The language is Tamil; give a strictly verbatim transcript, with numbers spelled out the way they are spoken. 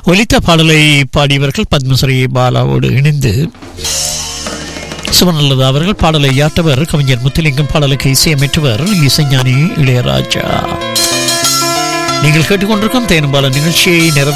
ஒலித்த பாடலை பாடியவர்கள் பத்மஸ்ரீ பாலாவோடு இணைந்து சிவனல்லதா அவர்கள். பாடலை யாற்றவர் கவிஞர் முத்துலிங்கம், பாடலுக்கு இசையமைற்றவர் இசைஞானி இளையராஜா. நீங்கள் கேட்டுக்கொண்டிருக்கும் தேனும்பால நிகழ்ச்சியை